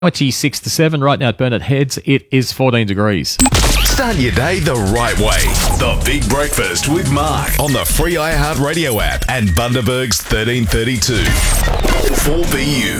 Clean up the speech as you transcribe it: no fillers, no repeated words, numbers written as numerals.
96 to 7 right now at Burnett Heads. It is 14 degrees. Start your day the right way. The Big Breakfast with Mark on the free iHeartRadio app and Bundaberg's 1332. 4BU.